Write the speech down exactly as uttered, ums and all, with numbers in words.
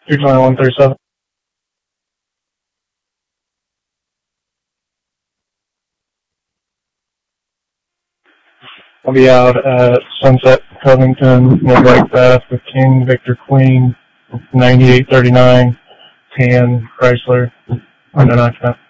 two twenty-one thirty-seven. I'll be out at Sunset Covington, Mid-Lake Bath with King Victor Queen, ninety-eight thirty-nine, tan Chrysler, under nine.